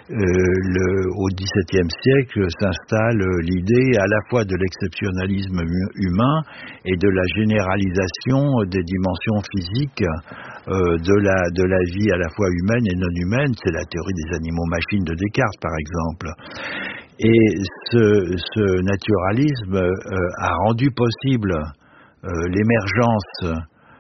au XVIIe siècle s'installe l'idée à la fois de l'exceptionnalisme humain et de la généralisation des dimensions physiques de la vie à la fois humaine et non humaine. C'est la théorie des animaux-machines de Descartes, par exemple. Et ce naturalisme a rendu possible l'émergence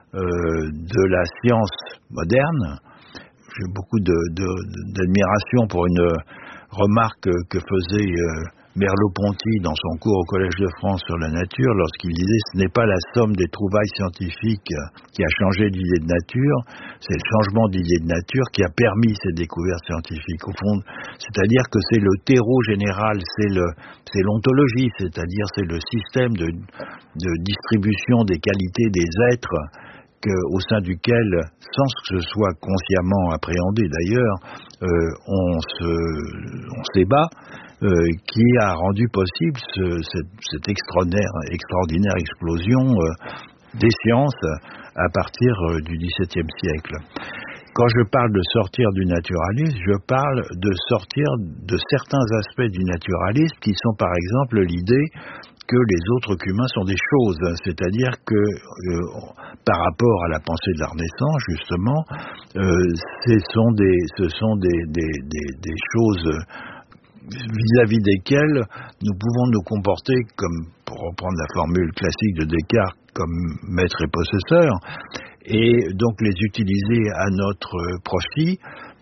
de la science moderne. J'ai beaucoup d'admiration pour une remarque que faisait Merleau-Ponty dans son cours au Collège de France sur la nature, lorsqu'il disait « ce n'est pas la somme des trouvailles scientifiques qui a changé l'idée de nature, c'est le changement d'idée de nature qui a permis ces découvertes scientifiques ». Au fond, c'est-à-dire que c'est le terreau général, c'est l'ontologie, c'est-à-dire c'est le système de distribution des qualités des êtres au sein duquel, sans que ce soit consciemment appréhendé d'ailleurs, on s'ébat, qui a rendu possible cette extraordinaire explosion des sciences à partir du XVIIe siècle. Quand je parle de sortir du naturalisme, je parle de sortir de certains aspects du naturalisme qui sont par exemple l'idée que les autres qu'humains sont des choses, c'est-à-dire que par rapport à la pensée de la Renaissance, justement, ce sont des choses vis-à-vis desquelles nous pouvons nous comporter comme, pour reprendre la formule classique de Descartes, comme maître et possesseur, et donc les utiliser à notre profit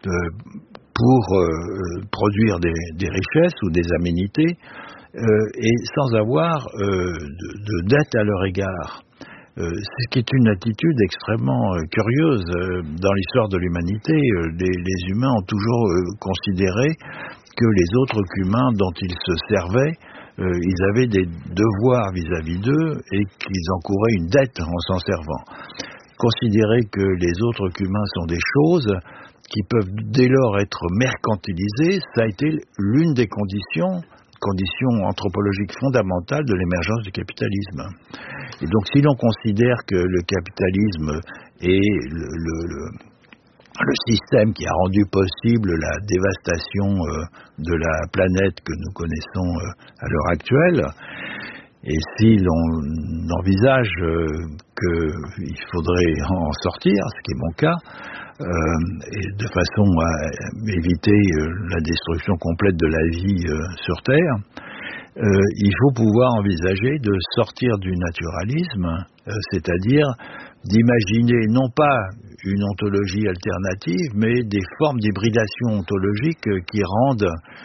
pour produire des richesses ou des aménités, et sans avoir de dette à leur égard. Ce qui est une attitude extrêmement curieuse dans l'histoire de l'humanité. Les humains ont toujours considéré que les autres qu'humains dont ils se servaient, ils avaient des devoirs vis-à-vis d'eux et qu'ils encouraient une dette en s'en servant. Considérer que les autres qu'humains sont des choses qui peuvent dès lors être mercantilisées, ça a été l'une des conditions anthropologiques fondamentales de l'émergence du capitalisme. Et donc si l'on considère que le capitalisme est le système qui a rendu possible la dévastation de la planète que nous connaissons à l'heure actuelle, et si l'on envisage qu'il faudrait en sortir, ce qui est mon cas, et de façon à éviter la destruction complète de la vie sur Terre, il faut pouvoir envisager de sortir du naturalisme, c'est-à-dire d'imaginer non pas une ontologie alternative, mais des formes d'hybridation ontologique qui rendent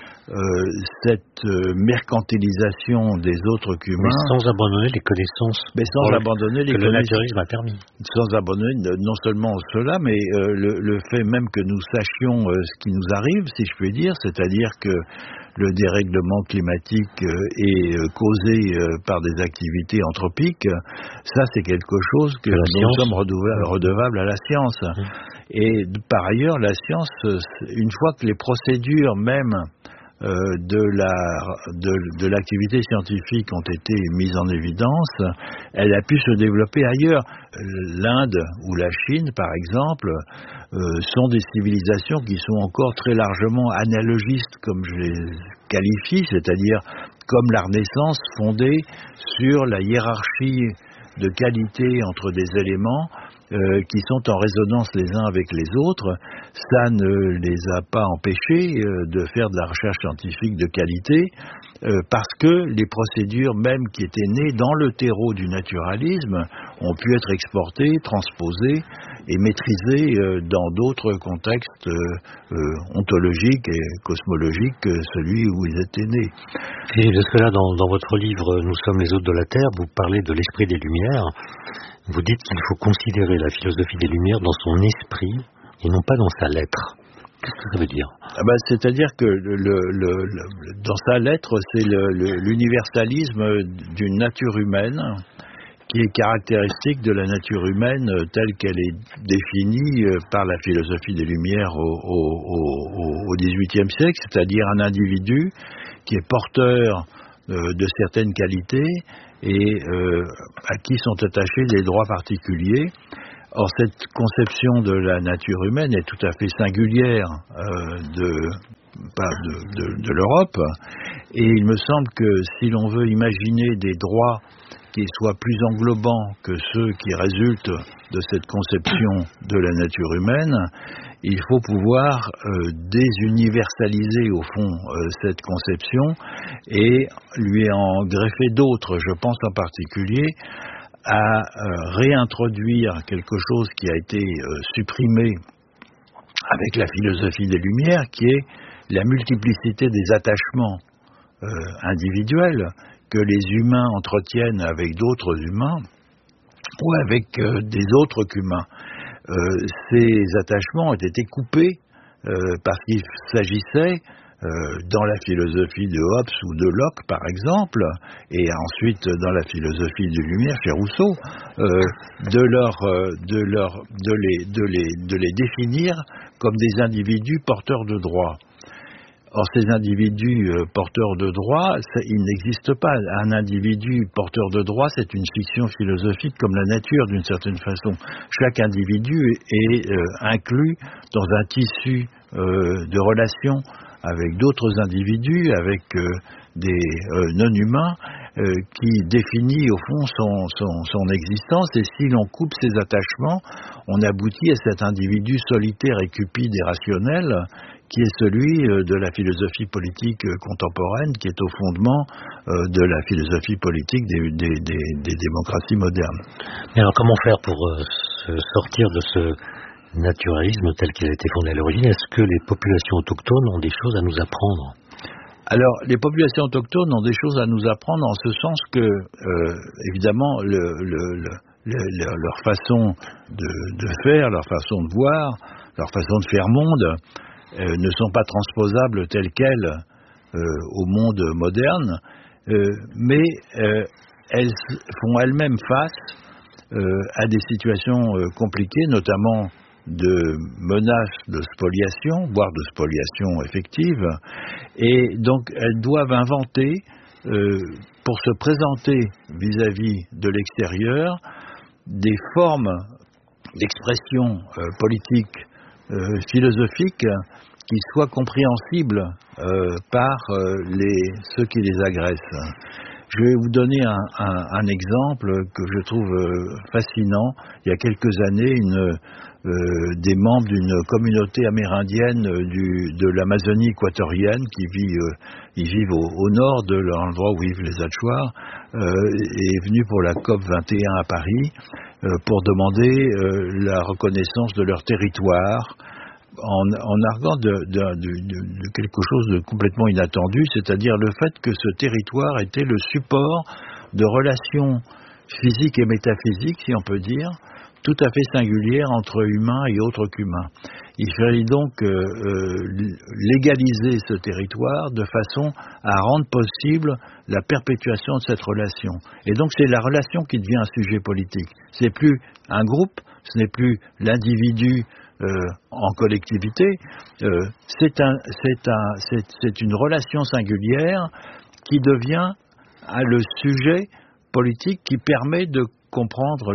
cette mercantilisation des autres qu'humains... Mais sans abandonner les connaissances que le naturalisme a permis. Sans abandonner non seulement cela, mais le fait même que nous sachions ce qui nous arrive, si je puis dire, c'est-à-dire que le dérèglement climatique est causé par des activités anthropiques, ça c'est quelque chose que nous sommes redevables à la science. Et par ailleurs, la science, une fois que les procédures même de l'activité scientifique ont été mises en évidence, elle a pu se développer ailleurs. L'Inde ou la Chine, par exemple, sont des civilisations qui sont encore très largement analogistes, comme je les qualifie, c'est-à-dire comme la Renaissance fondée sur la hiérarchie de qualité entre des éléments qui sont en résonance les uns avec les autres. Ça ne les a pas empêchés de faire de la recherche scientifique de qualité, parce que les procédures même qui étaient nées dans le terreau du naturalisme ont pu être exportées, transposées et maîtrisées dans d'autres contextes ontologiques et cosmologiques que celui où ils étaient nés. Et de cela, dans votre livre « Nous sommes les hôtes de la Terre », vous parlez de l'esprit des Lumières. Vous dites qu'il faut considérer la philosophie des Lumières dans son esprit et non pas dans sa lettre. Qu'est-ce que ça veut dire ? C'est-à-dire que dans sa lettre, c'est l'universalisme d'une nature humaine qui est caractéristique de la nature humaine telle qu'elle est définie par la philosophie des Lumières au XVIIIe siècle, c'est-à-dire un individu qui est porteur de certaines qualités et à qui sont attachés des droits particuliers. Or, cette conception de la nature humaine est tout à fait singulière pas de l'Europe. Et il me semble que si l'on veut imaginer des droits qui soient plus englobants que ceux qui résultent de cette conception de la nature humaine, il faut pouvoir désuniversaliser au fond cette conception et lui en greffer d'autres. Je pense en particulier à réintroduire quelque chose qui a été supprimé avec la philosophie des Lumières, qui est la multiplicité des attachements individuels que les humains entretiennent avec d'autres humains ou avec des autres qu'humains. Ces attachements ont été coupés parce qu'il s'agissait, dans la philosophie de Hobbes ou de Locke par exemple, et ensuite dans la philosophie des Lumières chez Rousseau, de les définir comme des individus porteurs de droits. Or, ces individus porteurs de droits, il n'existe pas. Un individu porteur de droits, c'est une fiction philosophique comme la nature, d'une certaine façon. Chaque individu est inclus dans un tissu de relations avec d'autres individus, avec des non-humains, qui définit au fond son existence. Et si l'on coupe ces attachements, on aboutit à cet individu solitaire et cupide et rationnel qui est celui de la philosophie politique contemporaine, qui est au fondement de la philosophie politique des démocraties modernes. Mais alors comment faire pour se sortir de ce naturalisme tel qu'il a été fondé à l'origine? Est-ce que les populations autochtones ont des choses à nous apprendre? Alors, les populations autochtones ont des choses à nous apprendre en ce sens que, évidemment, leur façon de faire, leur façon de voir, leur façon de faire monde ne sont pas transposables telles quelles au monde moderne, mais elles font elles-mêmes face à des situations compliquées, notamment de menaces de spoliation, voire de spoliation effective, et donc elles doivent inventer, pour se présenter vis-à-vis de l'extérieur, des formes d'expression politique, philosophique, qui soient compréhensibles par ceux qui les agressent. Je vais vous donner un exemple que je trouve fascinant. Il y a quelques années, des membres d'une communauté amérindienne de l'Amazonie équatorienne ils vivent au nord de l'endroit où vivent les Achuars, est venu pour la COP 21 à Paris pour demander la reconnaissance de leur territoire en arguant de quelque chose de complètement inattendu, c'est-à-dire le fait que ce territoire était le support de relations physiques et métaphysiques, si on peut dire, tout à fait singulières entre humains et autres qu'humains. Il fallait donc légaliser ce territoire de façon à rendre possible la perpétuation de cette relation. Et donc c'est la relation qui devient un sujet politique. C'est plus un groupe, ce n'est plus l'individu en collectivité, c'est une relation singulière qui devient le sujet politique qui permet de comprendre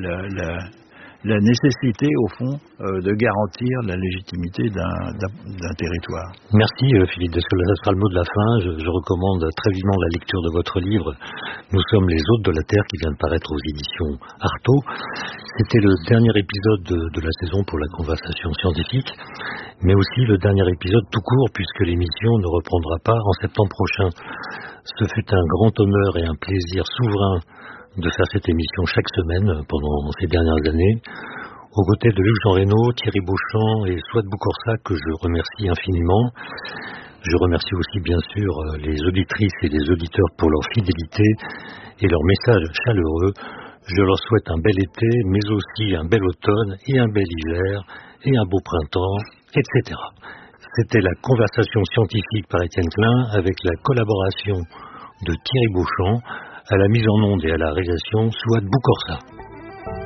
la nécessité, au fond, de garantir la légitimité d'un territoire. Merci Philippe Descola, ça sera le mot de la fin. Je recommande très vivement la lecture de votre livre « Nous sommes les hôtes de la Terre » qui vient de paraître aux éditions Artaud. C'était le dernier épisode de la saison pour la conversation scientifique, mais aussi le dernier épisode tout court puisque l'émission ne reprendra pas en septembre prochain. Ce fut un grand honneur et un plaisir souverain de faire cette émission chaque semaine pendant ces dernières années, aux côtés de Luc Jean Reynaud, Thierry Beauchamp et Souad Boukorsa, que je remercie infiniment. Je remercie aussi bien sûr les auditrices et les auditeurs pour leur fidélité et leurs messages chaleureux. Je leur souhaite un bel été, mais aussi un bel automne et un bel hiver et un beau printemps, etc. C'était la conversation scientifique par Étienne Klein avec la collaboration de Thierry Beauchamp, à la mise en onde et à la réalisation, Souad Boukorsa.